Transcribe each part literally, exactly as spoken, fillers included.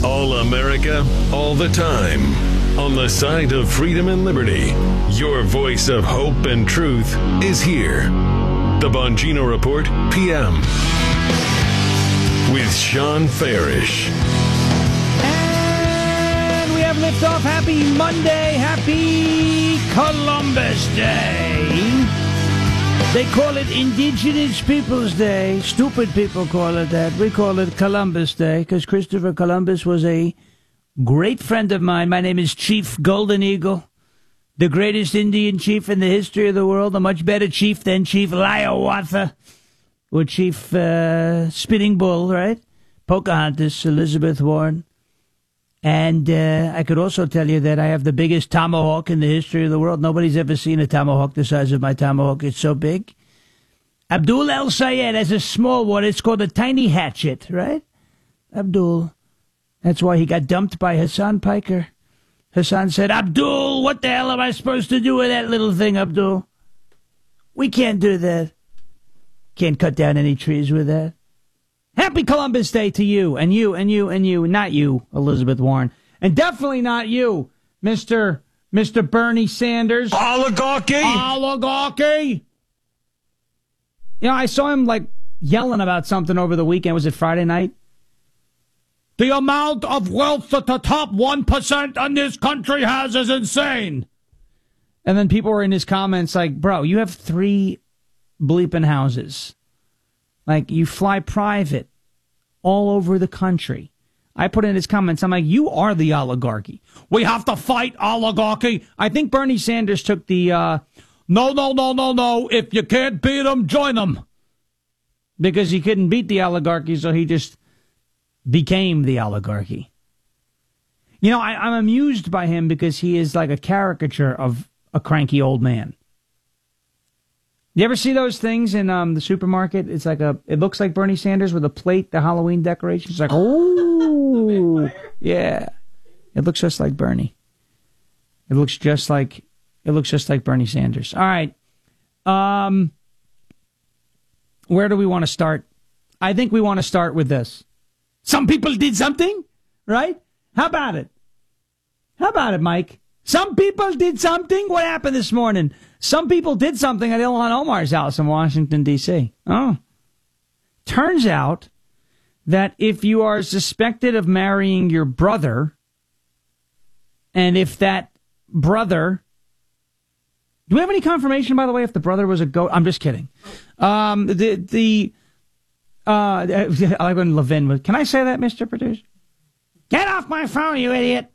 All America, all the time. On the side of freedom and liberty, your voice of hope and truth is here. The Bongino Report, P M. With Sean Farish. And we have liftoff. Happy Monday. Happy Columbus Day. They call it Indigenous Peoples Day. Stupid people call it that. We call it Columbus Day because Christopher Columbus was a great friend of mine. My name is Chief Golden Eagle, the greatest Indian chief in the history of the world, a much better chief than Chief Hiawatha or Chief uh, Spitting Bull, right? Pocahontas, Elizabeth Warren. And uh, I could also tell you that I have the biggest tomahawk in the history of the world. Nobody's ever seen a tomahawk the size of my tomahawk. It's so big. Abdul El Sayed has a small one. It's called a tiny hatchet, right? Abdul. That's why he got dumped by Hassan Piker. Hassan said, Abdul, what the hell am I supposed to do with that little thing, Abdul? We can't do that. Can't cut down any trees with that. Happy Columbus Day to you, and you, and you, and you. Not you, Elizabeth Warren. And definitely not you, Mister Mister Bernie Sanders. Oligarchy! Oligarchy! You know, I saw him, like, yelling about something over the weekend. Was it Friday night? The amount of wealth that the top one percent in this country has is insane. And then people were in his comments like, bro, you have three bleeping houses. Like, you fly private all over the country. I put in his comments, I'm like, you are the oligarchy. We have to fight oligarchy. I think Bernie Sanders took the, uh, no, no, no, no, no. If you can't beat them, join them. Because he couldn't beat the oligarchy, so he just became the oligarchy. You know, I, I'm amused by him because he is like a caricature of a cranky old man. You ever see those things in um, the supermarket? It's like a, it looks like Bernie Sanders with a plate, the Halloween decorations. It's like, oh, yeah. It looks just like Bernie. It looks just like, it looks just like Bernie Sanders. All right. Um, where do we want to start? I think we want to start with this. Some people did something, right? How about it? How about it, Mike? Some people did something. What happened this morning? Some people did something at Ilhan Omar's house in Washington, D C Oh. Turns out that if you are suspected of marrying your brother, and if that brother... Do we have any confirmation, by the way, if the brother was a goat? I'm just kidding. Um, the... the uh, I like when Levin was... Can I say that, Mister Producer? Get off my phone, you idiot!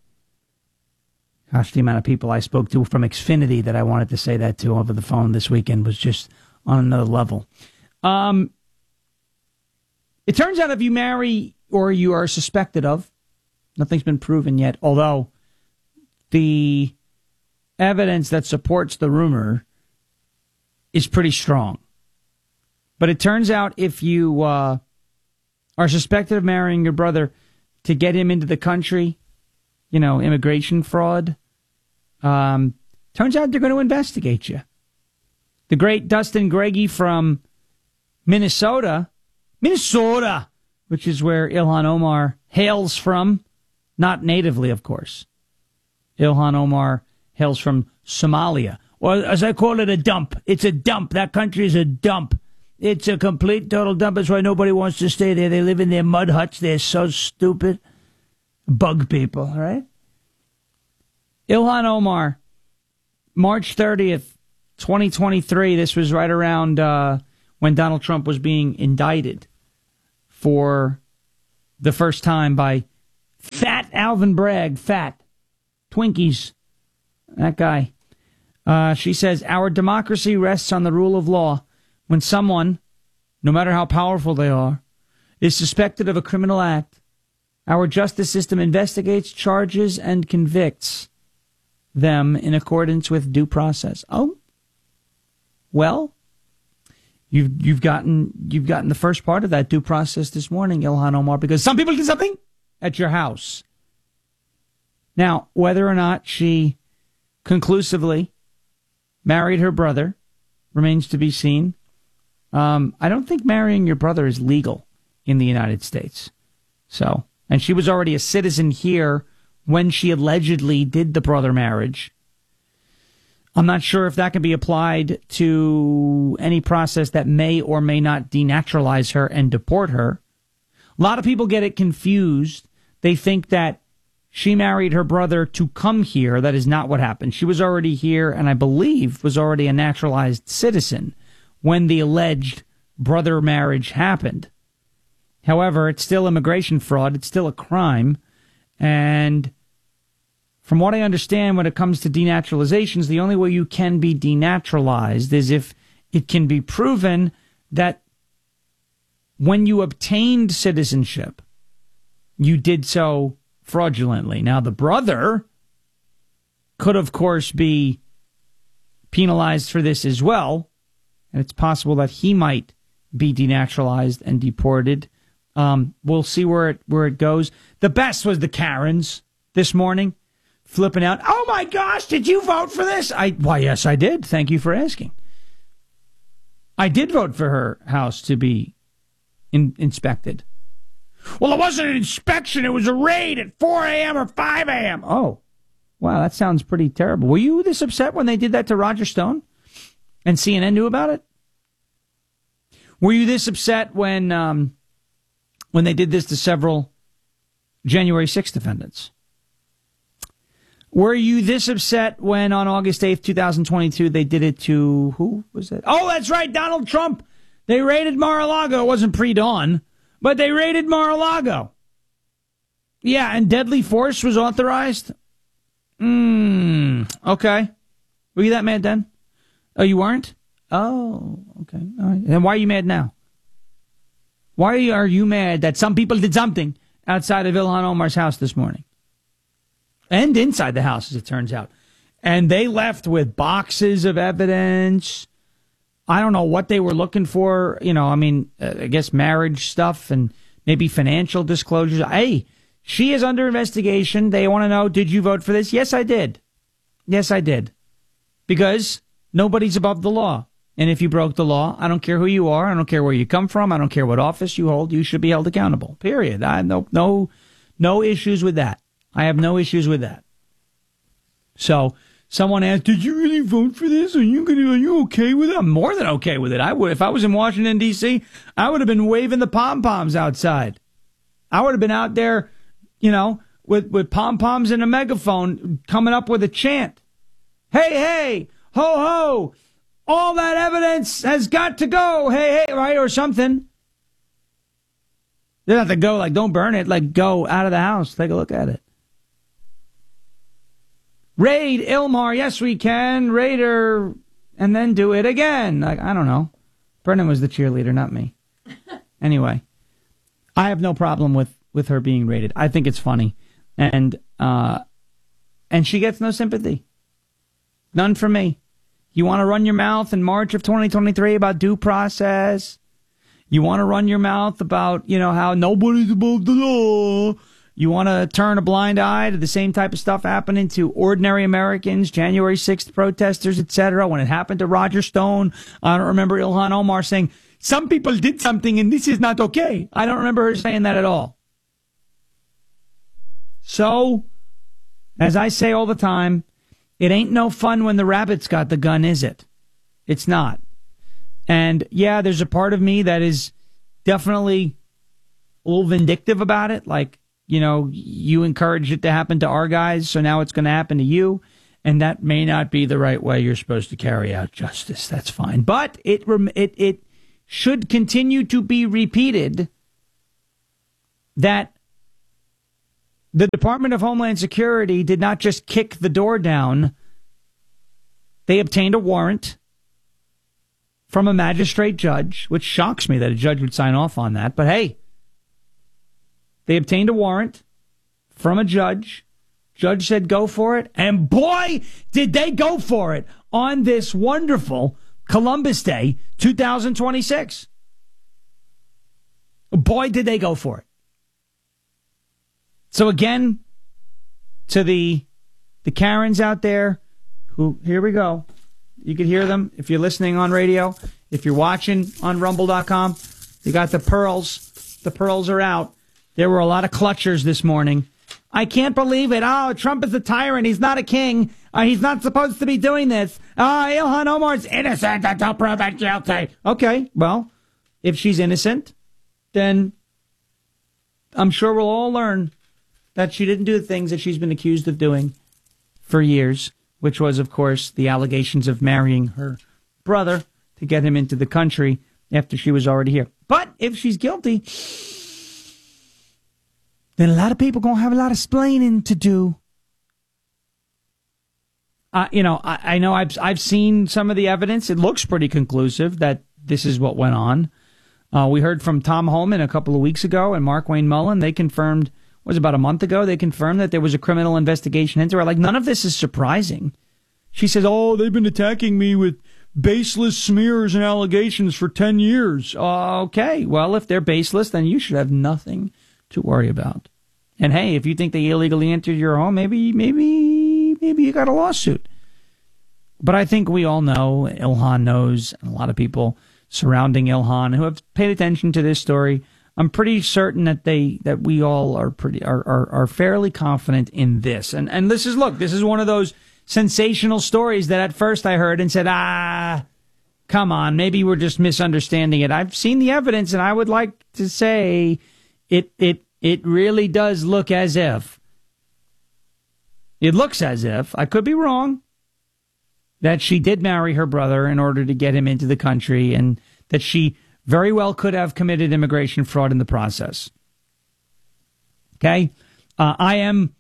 Gosh, the amount of people I spoke to from Xfinity that I wanted to say that to over the phone this weekend was just on another level. Um, it turns out if you marry or you are suspected of, nothing's been proven yet, although the evidence that supports the rumor is pretty strong. But it turns out if you uh, are suspected of marrying your brother to get him into the country, you know, immigration fraud, um, turns out they're going to investigate you. The great Dustin Greggy from Minnesota, Minnesota, which is where Ilhan Omar hails from, not natively, of course. Ilhan Omar hails from Somalia, or as I call it, a dump. It's a dump. That country is a dump. It's a complete, total dump. That's why nobody wants to stay there. They live in their mud huts. They're so stupid. Bug people, right? Ilhan Omar, March thirtieth, twenty twenty-three. This was right around uh, when Donald Trump was being indicted for the first time by Fat Alvin Bragg. Fat. Twinkies. That guy. Uh, she says, our democracy rests on the rule of law. When someone, no matter how powerful they are, is suspected of a criminal act, our justice system investigates, charges, and convicts them in accordance with due process. Oh, well, you've you've gotten you've gotten the first part of that due process this morning, Ilhan Omar, because some people did something at your house. Now, whether or not she conclusively married her brother remains to be seen. Um, I don't think marrying your brother is legal in the United States. So And she was already a citizen here when she allegedly did the brother marriage. I'm not sure if that can be applied to any process that may or may not denaturalize her and deport her. A lot of people get it confused. They think that she married her brother to come here. That is not what happened. She was already here and I believe was already a naturalized citizen when the alleged brother marriage happened. However, it's still immigration fraud. It's still a crime. And from what I understand, when it comes to denaturalizations, the only way you can be denaturalized is if it can be proven that when you obtained citizenship, you did so fraudulently. Now, the brother could, of course, be penalized for this as well, and it's possible that he might be denaturalized and deported. Um, we'll see where it where it goes. The best was the Karens this morning, flipping out. Oh my gosh, did you vote for this? I why yes, I did. Thank you for asking. I did vote for her house to be in, inspected. Well, it wasn't an inspection. It was a raid at four a.m. or five a.m. Oh, wow, that sounds pretty terrible. Were you this upset when they did that to Roger Stone and C N N knew about it? Were you this upset when um, when they did this to several January sixth defendants? Were you this upset when on August eighth, twenty twenty-two, they did it to, who was it? Oh, that's right, Donald Trump. They raided Mar-a-Lago. It wasn't pre-dawn, but they raided Mar-a-Lago. Yeah, and deadly force was authorized? Hmm, okay. Were you that mad then? Oh, you weren't? Oh, okay. All right. Then why are you mad now? Why are you, are you mad that some people did something outside of Ilhan Omar's house this morning? And inside the house, as it turns out. And they left with boxes of evidence. I don't know what they were looking for. You know, I mean, uh, I guess marriage stuff and maybe financial disclosures. Hey, she is under investigation. They want to know, did you vote for this? Yes, I did. Yes, I did. Because nobody's above the law. And if you broke the law, I don't care who you are. I don't care where you come from. I don't care what office you hold. You should be held accountable. Period. I have no, no, no issues with that. I have no issues with that. So someone asked, did you really vote for this? Are you gonna, are you okay with it? I'm more than okay with it. I would, if I was in Washington, D C, I would have been waving the pom-poms outside. I would have been out there, you know, with, with pom-poms and a megaphone coming up with a chant. Hey, hey, ho, ho, all that evidence has got to go. Hey, hey, right? Or something. They don't have to go like, don't burn it. Like, go out of the house. Take a look at it. Raid Ilmar, yes we can. Raider, and then do it again. Like, I don't know. Brennan was the cheerleader, not me. Anyway, I have no problem with, with her being raided. I think it's funny. And uh, and she gets no sympathy. None from me. You want to run your mouth in March of twenty twenty-three about due process? You want to run your mouth about, you know, how nobody's above the law? You want to turn a blind eye to the same type of stuff happening to ordinary Americans, January sixth protesters, et cetera. When it happened to Roger Stone, I don't remember Ilhan Omar saying, some people did something and this is not okay. I don't remember her saying that at all. So, as I say all the time, it ain't no fun when the rabbit's got the gun, is it? It's not. And yeah, there's a part of me that is definitely a little vindictive about it. Like, you know, you encouraged it to happen to our guys, so now it's going to happen to you. And that may not be the right way you're supposed to carry out justice. That's fine. But it it it should continue to be repeated that the Department of Homeland Security did not just kick the door down. They obtained a warrant from a magistrate judge, which shocks me that a judge would sign off on that. But hey, they obtained a warrant from a judge. Judge said go for it. And boy, did they go for it on this wonderful Columbus Day two thousand twenty-six. Boy, did they go for it. So again, to the the Karens out there, who, here we go. You can hear them if you're listening on radio. If you're watching on rumble dot com, you got the pearls. The pearls are out. There were a lot of clutchers this morning. I can't believe it. Oh, Trump is a tyrant. He's not a king. Uh, he's not supposed to be doing this. Oh, Ilhan Omar's innocent until proven guilty. Okay, well, if she's innocent, then I'm sure we'll all learn that she didn't do the things that she's been accused of doing for years, which was, of course, the allegations of marrying her brother to get him into the country after she was already here. But if she's guilty, then a lot of people going to have a lot of explaining to do. Uh, you know, I, I know I've I've seen some of the evidence. It looks pretty conclusive that this is what went on. Uh, we heard from Tom Holman a couple of weeks ago and Mark Wayne Mullen. They confirmed, it was about a month ago, they confirmed that there was a criminal investigation into her. Like, none of this is surprising. She says, oh, they've been attacking me with baseless smears and allegations for ten years. Uh, okay, well, if they're baseless, then you should have nothing to worry about. And hey, if you think they illegally entered your home, maybe, maybe, maybe you got a lawsuit. But I think we all know, Ilhan knows, and a lot of people surrounding Ilhan who have paid attention to this story, I'm pretty certain that they, that we all are pretty, are, are, are fairly confident in this. And, and this is, look, this is one of those sensational stories that at first I heard and said, ah, come on, maybe we're just misunderstanding it. I've seen the evidence, and I would like to say it, it, it really does look as if, it looks as if, I could be wrong, that she did marry her brother in order to get him into the country, and that she very well could have committed immigration fraud in the process. Okay? Uh, I am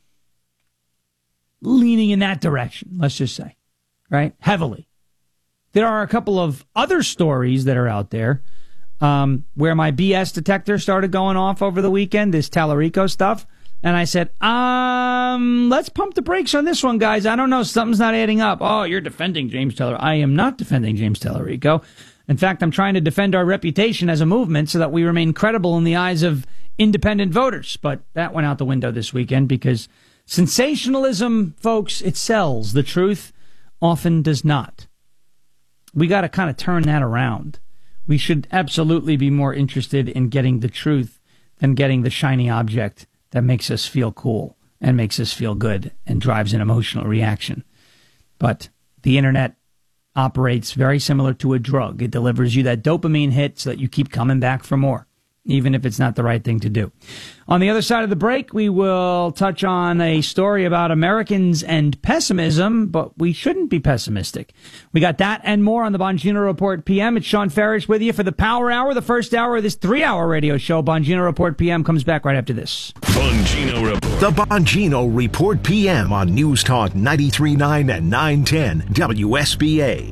leaning in that direction, let's just say, right? Heavily. There are a couple of other stories that are out there um, where my B S detector started going off over the weekend, this Tallarico stuff. And I said, um, let's pump the brakes on this one, guys. I don't know. Something's not adding up. Oh, you're defending James Taylor. I am not defending James Tallarico. In fact, I'm trying to defend our reputation as a movement so that we remain credible in the eyes of independent voters. But that went out the window this weekend because sensationalism, folks, it sells. The truth often does not. We got to kind of turn that around. We should absolutely be more interested in getting the truth than getting the shiny object that makes us feel cool and makes us feel good and drives an emotional reaction. But the internet operates very similar to a drug. It delivers you that dopamine hit so that you keep coming back for more, even if it's not the right thing to do. On the other side of the break, we will touch on a story about Americans and pessimism, but we shouldn't be pessimistic. We got that and more on the Bongino Report P M. It's Sean Farish with you for the Power Hour, the first hour of this three-hour radio show. Bongino Report P M comes back right after this. Bongino Report. The Bongino Report P M on News Talk ninety-three point nine and nine ten W S B A.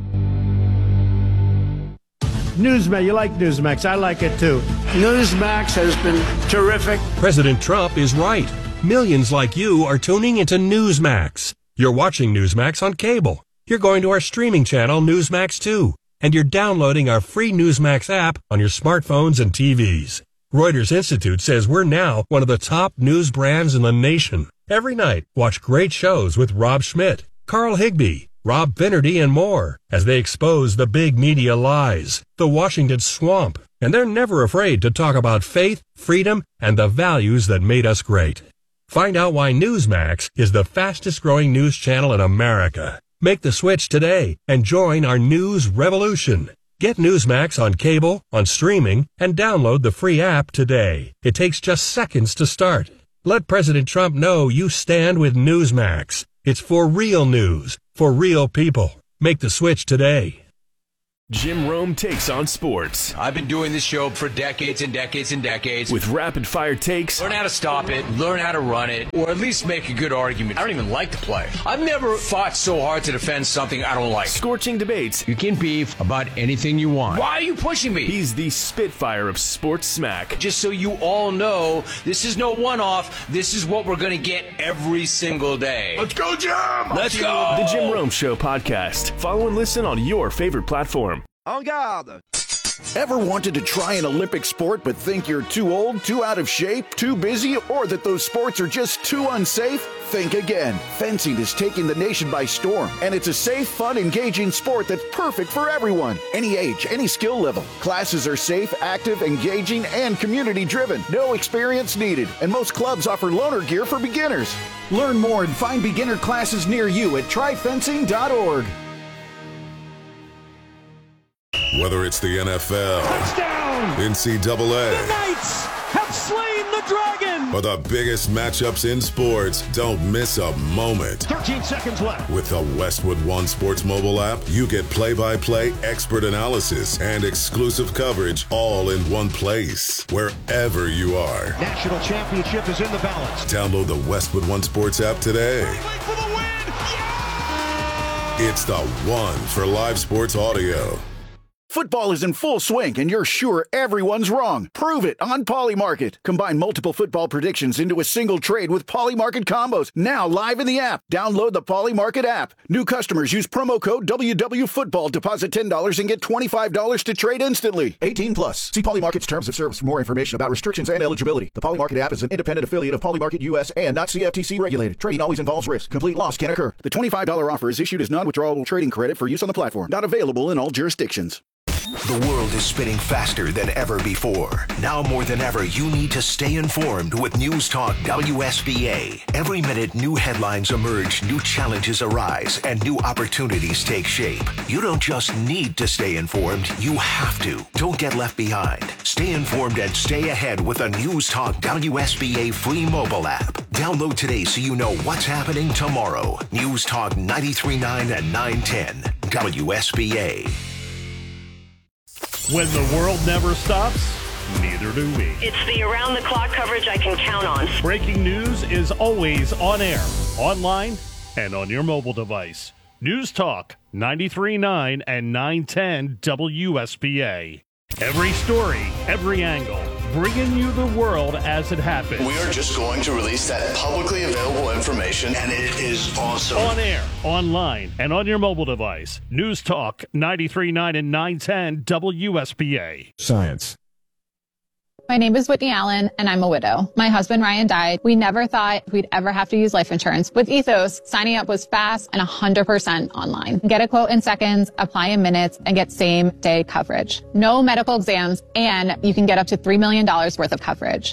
Newsmax, you like Newsmax. I like it too. Newsmax has been terrific. President Trump is right. Millions like you are tuning into Newsmax. You're watching Newsmax on cable. You're going to our streaming channel, Newsmax two. And you're downloading our free Newsmax app on your smartphones and T Vs. Reuters Institute says we're now one of the top news brands in the nation. Every night, watch great shows with Rob Schmidt, Carl Higbie, Rob Finnerty, and more as they expose the big media lies, the Washington swamp, and they're never afraid to talk about faith, freedom, and the values that made us great. Find out why Newsmax is the fastest growing news channel in America. Make the switch today and join our news revolution. Get Newsmax on cable, on streaming, and download the free app today. It takes just seconds to start. Let President Trump know you stand with Newsmax. It's for real news, for real people. Make the switch today. Jim Rome takes on sports. I've been doing this show for decades and decades and decades. With rapid-fire takes. Learn how to stop it, learn how to run it, or at least make a good argument. I don't even like to play. I've never fought so hard to defend something I don't like. Scorching debates. You can beef about anything you want. Why are you pushing me? He's the Spitfire of sports smack. Just so you all know, this is no one-off. This is what we're going to get every single day. Let's go, Jim! Let's go! The Jim Rome Show podcast. Follow and listen on your favorite platform. En garde! Ever wanted to try an Olympic sport but think you're too old, too out of shape, too busy, or that those sports are just too unsafe? Think again. Fencing is taking the nation by storm, and it's a safe, fun, engaging sport that's perfect for everyone. Any age, any skill level. Classes are safe, active, engaging, and community-driven. No experience needed, and most clubs offer loaner gear for beginners. Learn more and find beginner classes near you at try fencing dot org. Whether it's the N F L, touchdown, N C double A, the Knights have slain the dragon, or the biggest matchups in sports, don't miss a moment. thirteen seconds left. With the Westwood One Sports mobile app, you get play-by-play, expert analysis, and exclusive coverage all in one place, wherever you are. National championship is in the balance. Download the Westwood One Sports app today. Wait for the win! Yeah! It's the one for live sports audio. Football is in full swing, and you're sure everyone's wrong. Prove it on Polymarket. Combine multiple football predictions into a single trade with Polymarket combos. Now live in the app. Download the Polymarket app. New customers use promo code W W Football. Deposit ten dollars and get twenty-five dollars to trade instantly. eighteen plus. See Polymarket's terms of service for more information about restrictions and eligibility. The Polymarket app is an independent affiliate of Polymarket U S and not C F T C regulated. Trading always involves risk. Complete loss can occur. The twenty-five dollars offer is issued as non-withdrawable trading credit for use on the platform. Not available in all jurisdictions. The world is spinning faster than ever before. Now more than ever, you need to stay informed with News Talk W S B A. Every minute, new headlines emerge, new challenges arise, and new opportunities take shape. You don't just need to stay informed, you have to. Don't get left behind. Stay informed and stay ahead with a News Talk W S B A free mobile app. Download today so you know what's happening tomorrow. News Talk ninety-three point nine and nine ten W S B A. When the world never stops, neither do we. It's the around-the-clock coverage I can count on. Breaking news is always on air, online, and on your mobile device. News Talk ninety-three point nine and nine ten W S B A. Every story, every angle, bringing you the world as it happens. We are just going to release that publicly available information, and it is awesome. On air, online, and on your mobile device. News Talk ninety-three point nine and nine ten W S B A. Science. My name is Whitney Allen, and I'm a widow. My husband, Ryan, died. We never thought we'd ever have to use life insurance. With Ethos, signing up was fast and one hundred percent online. Get a quote in seconds, apply in minutes, and get same-day coverage. No medical exams, and you can get up to three million dollars worth of coverage.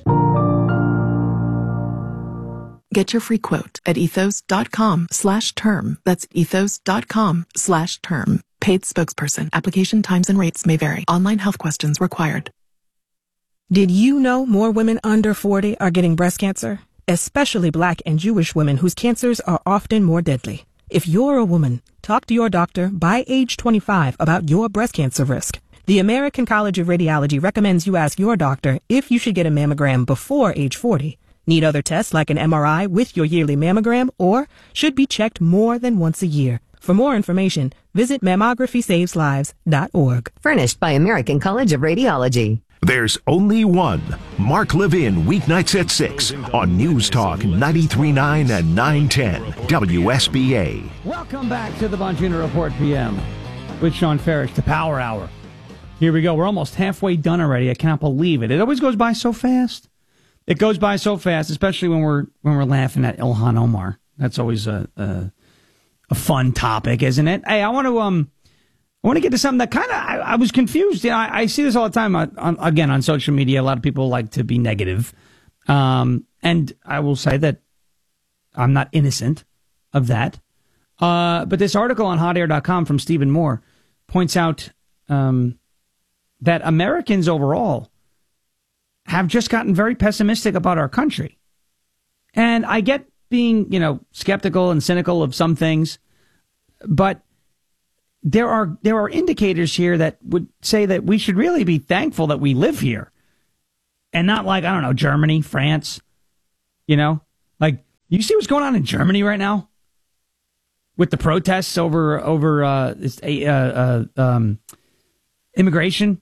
Get your free quote at ethos.com slash term. That's ethos.com slash term. Paid spokesperson. Application times and rates may vary. Online health questions required. Did you know more women under forty are getting breast cancer? Especially Black and Jewish women whose cancers are often more deadly. If you're a woman, talk to your doctor by age twenty-five about your breast cancer risk. The American College of Radiology recommends you ask your doctor if you should get a mammogram before age forty. Need other tests like an M R I with your yearly mammogram, or should be checked more than once a year. For more information, visit mammography saves lives dot org. Furnished by American College of Radiology. There's only one. Mark Levin, weeknights at six on News Talk ninety-three point nine and nine ten W S B A. Welcome back to the Bongino Report P M with Sean Farish, the Power Hour. Here we go. We're almost halfway done already. I can't believe it. It always goes by so fast. It goes by so fast, especially when we're when we're laughing at Ilhan Omar. That's always a a, a fun topic, isn't it? Hey, I want to um. I want to get to something that kind of, I, I was confused. You know, I, I see this all the time, on, on, again, on social media. A lot of people like to be negative. Um, and I will say that I'm not innocent of that. Uh, but this article on hot air dot com from Stephen Moore points out um, that Americans overall have just gotten very pessimistic about our country. And I get being, you know, skeptical and cynical of some things, but There are there are indicators here that would say that we should really be thankful that we live here, and not like, I don't know, Germany, France, you know, like, you see what's going on in Germany right now with the protests over over uh, this, uh, uh, um, immigration.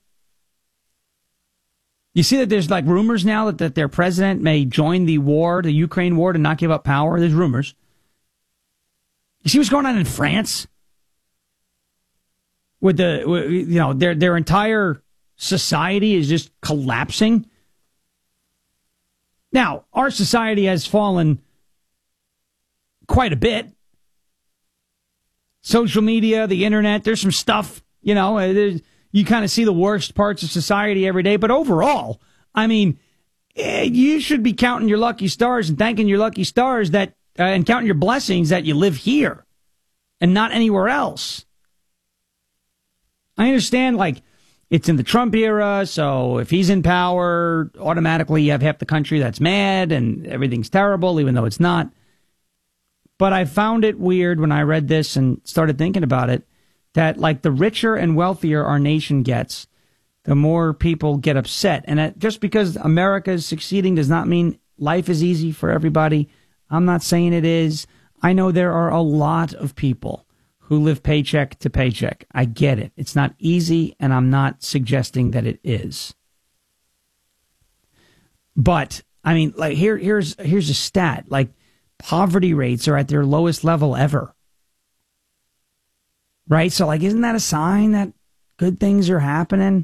You see that there's like rumors now that, that their president may join the war, the Ukraine war, to not give up power. There's rumors. You see what's going on in France? With the, you know, their their entire society is just collapsing. Now, our society has fallen quite a bit. Social media, the internet, there's some stuff, you know, you kind of see the worst parts of society every day. But overall, I mean, you should be counting your lucky stars and thanking your lucky stars that, uh, and counting your blessings that you live here and not anywhere else. I understand, like, it's in the Trump era, so if he's in power, automatically you have half the country that's mad and everything's terrible, even though it's not. But I found it weird when I read this and started thinking about it, that, like, the richer and wealthier our nation gets, the more people get upset. And that just because America is succeeding does not mean life is easy for everybody. I'm not saying it is. I know there are a lot of people who live paycheck to paycheck. I get it. It's not easy, and I'm not suggesting that it is. But, I mean, like, here, here's here's a stat. Like, poverty rates are at their lowest level ever. Right? So, like, isn't that a sign that good things are happening?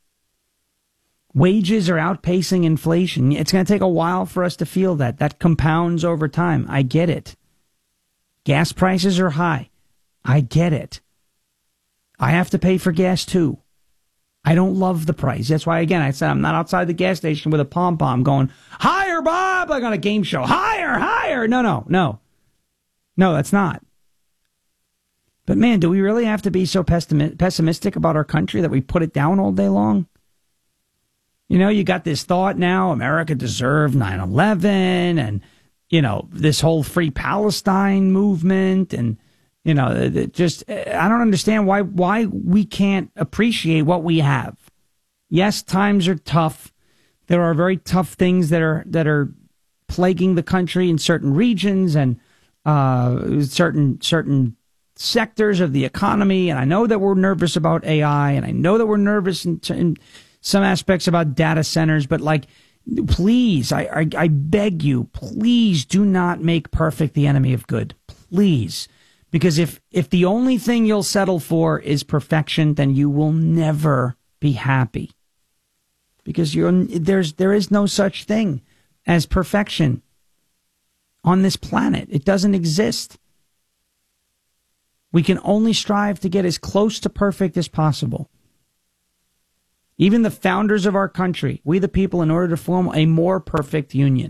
Wages are outpacing inflation. It's going to take a while for us to feel that. That compounds over time. I get it. Gas prices are high. I get it. I have to pay for gas, too. I don't love the price. That's why, again, I said I'm not outside the gas station with a pom-pom going, higher, Bob, like on a game show. Higher, higher. No, no, no. No, that's not. But, man, do we really have to be so pessimistic about our country that we put it down all day long? You know, you got this thought now, America deserved nine eleven and, you know, this whole Free Palestine movement and, you know, it just, I don't understand why why we can't appreciate what we have. Yes, times are tough. There are very tough things that are that are plaguing the country in certain regions and uh, certain certain sectors of the economy. And I know that we're nervous about A I, and I know that we're nervous in, in some aspects about data centers. But, like, please, I, I I beg you, please do not make perfect the enemy of good. Please. Because if, if the only thing you'll settle for is perfection, then you will never be happy. Because you're, there's, there is no such thing as perfection on this planet. It doesn't exist. We can only strive to get as close to perfect as possible. Even the founders of our country, we the people, in order to form a more perfect union.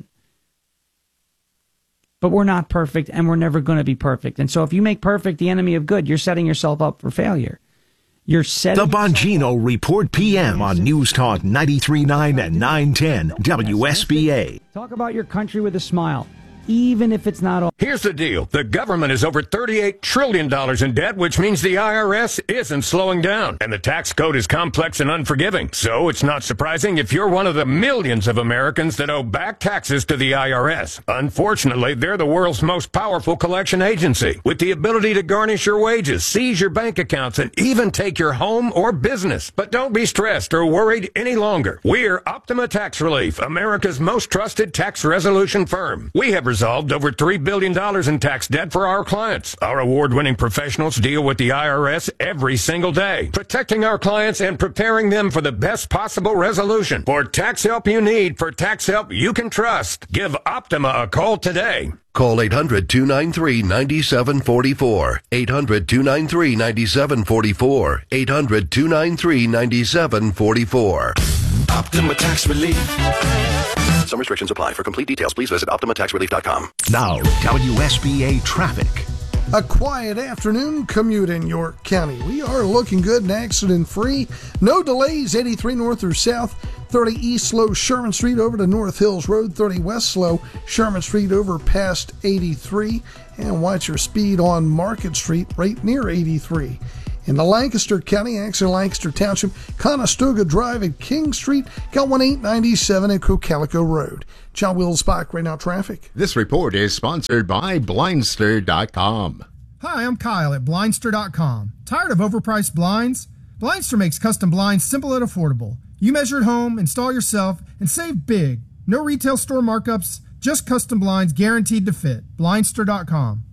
But we're not perfect, and we're never going to be perfect. And so if you make perfect the enemy of good, you're setting yourself up for failure. You're setting The Bongino Report P M on News Talk ninety-three point nine and nine ten W S B A. Talk about your country with a smile, even if it's not all. Here's the deal. The government is over thirty-eight trillion dollars in debt, which means the I R S isn't slowing down. And the tax code is complex and unforgiving. So it's not surprising if you're one of the millions of Americans that owe back taxes to the I R S. Unfortunately, they're the world's most powerful collection agency, with the ability to garnish your wages, seize your bank accounts, and even take your home or business. But don't be stressed or worried any longer. We're Optima Tax Relief, America's most trusted tax resolution firm. We have resolved over three billion dollars in tax debt for our clients. Our award-winning professionals deal with the I R S every single day, protecting our clients and preparing them for the best possible resolution. For tax help you need, for tax help you can trust, give Optima a call today. Call eight hundred, two nine three, nine seven four four. eight hundred, two nine three, nine seven four four. eight hundred, two nine three, nine seven four four. Optima Tax Relief. Some restrictions apply. For complete details, please visit optima tax relief dot com. Now, W S B A traffic. A quiet afternoon commute in York County. We are looking good and accident-free. No delays, eighty-three north or south, thirty east slow Sherman Street over to North Hills Road, thirty west slow Sherman Street over past eighty-three, and watch your speed on Market Street right near eighty-three. In the Lancaster County, exit Lancaster Township, Conestoga Drive at King Street, got one eight ninety-seven at Cocalico Road. John Wills-Bach, right now traffic. This report is sponsored by Blindster dot com. Hi, I'm Kyle at Blindster dot com. Tired of overpriced blinds? Blindster makes custom blinds simple and affordable. You measure at home, install yourself, and save big. No retail store markups, just custom blinds guaranteed to fit. Blindster dot com.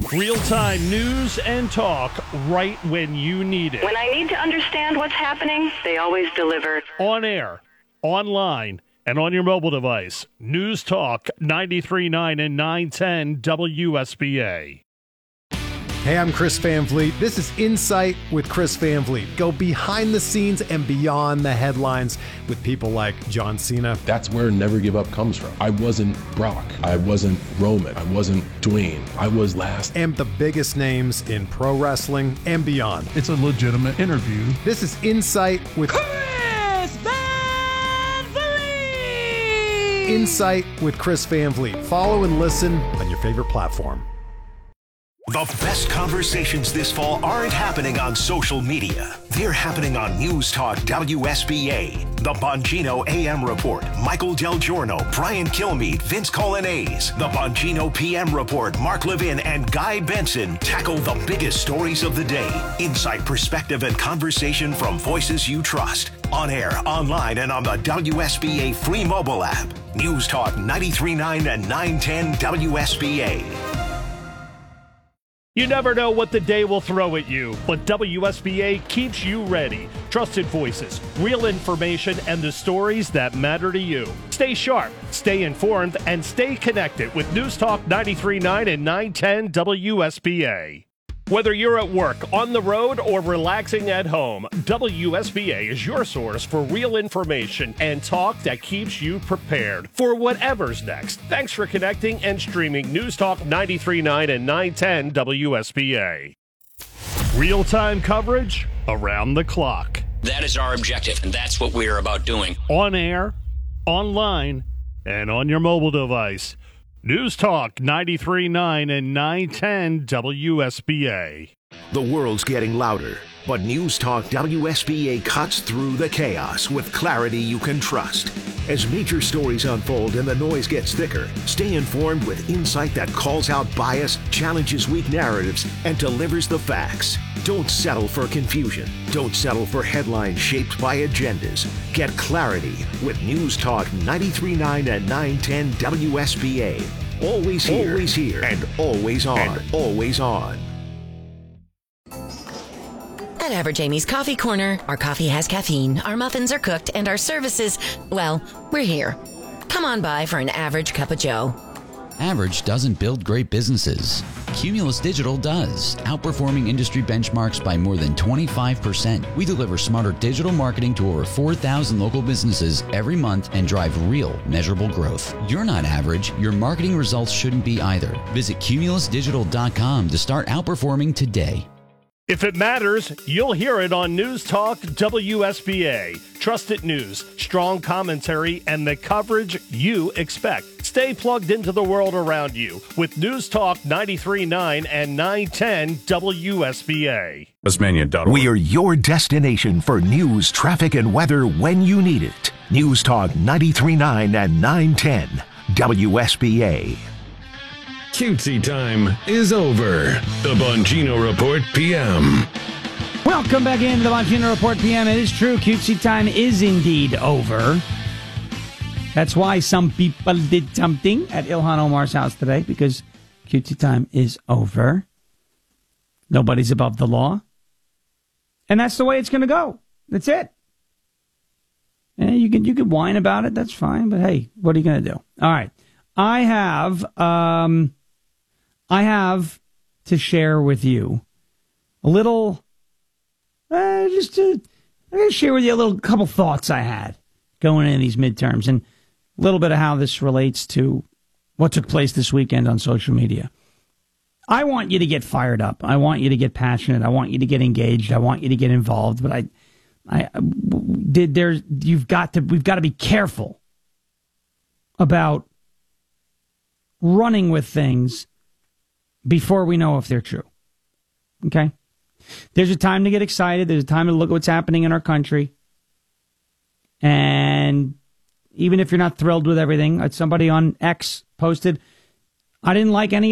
Real-time news and talk right when you need it. When I need to understand what's happening, they always deliver. On air, online, and on your mobile device. News Talk ninety-three point nine and nine ten W S B A. Hey, I'm Chris Van Vliet. This is Insight with Chris Van Vliet. Go behind the scenes and beyond the headlines with people like John Cena. That's where Never Give Up comes from. I wasn't Brock. I wasn't Roman. I wasn't Dwayne. I was last. And the biggest names in pro wrestling and beyond. It's a legitimate interview. This is Insight with Chris Van Vliet. Insight with Chris Van Vliet. Follow and listen on your favorite platform. The best conversations this fall aren't happening on social media. They're happening on News Talk W S B A. The Bongino A M Report, Michael Del Giorno, Brian Kilmeade, Vince Colonnese. The Bongino P M Report, Mark Levin and Guy Benson tackle the biggest stories of the day. Insight, perspective, and conversation from voices you trust. On air, online, and on the W S B A free mobile app. News Talk ninety-three point nine and nine ten W S B A. You never know what the day will throw at you, but W S B A keeps you ready. Trusted voices, real information, and the stories that matter to you. Stay sharp, stay informed, and stay connected with News Talk ninety-three point nine and nine ten W S B A. Whether you're at work, on the road, or relaxing at home, W S B A is your source for real information and talk that keeps you prepared for whatever's next. Thanks for connecting and streaming News Talk ninety-three point nine and nine ten W S B A. Real-time coverage around the clock. That is our objective, and that's what we're about doing. On air, online, and on your mobile device. News Talk ninety-three point nine and nine ten W S B A. The world's getting louder, but News Talk W S B A cuts through the chaos with clarity you can trust. As major stories unfold and the noise gets thicker, stay informed with insight that calls out bias, challenges weak narratives, and delivers the facts. Don't settle for confusion. Don't settle for headlines shaped by agendas. Get clarity with News Talk ninety-three point nine and nine ten W S B A. Always here, always here, and always on, and always on. At Average Amy's Coffee Corner, our coffee has caffeine, our muffins are cooked, and our services, well, we're here. Come on by for an average cup of joe. Average doesn't build great businesses. Cumulus Digital does, outperforming industry benchmarks by more than twenty-five percent. We deliver smarter digital marketing to over four thousand local businesses every month and drive real, measurable growth. You're not average. Your marketing results shouldn't be either. Visit cumulus digital dot com to start outperforming today. If it matters, you'll hear it on News Talk W S B A. Trusted news, strong commentary, and the coverage you expect. Stay plugged into the world around you with News Talk ninety-three point nine and nine ten W S B A. We are your destination for news, traffic, and weather when you need it. News Talk ninety-three point nine and nine ten W S B A. Cutesy time is over. The Bongino Report P M. Welcome back into the Bongino Report P M. It is true, cutesy time is indeed over. That's why some people did something at Ilhan Omar's house today, because cutesy time is over. Nobody's above the law. And that's the way it's going to go. That's it. And you can you can whine about it. That's fine. But hey, what are you going to do? All right. I have um, I have to share with you a little, uh, just to, I'm going to share with you a little couple thoughts I had going into these midterms, and a little bit of how this relates to what took place this weekend on social media. I want you to get fired up. I want you to get passionate. I want you to get engaged. I want you to get involved. But I, I did. There's you've got to. We've got to be careful about running with things before we know if they're true. Okay? There's a time to get excited. There's a time to look at what's happening in our country. And even if you're not thrilled with everything, somebody on X posted, I didn't like any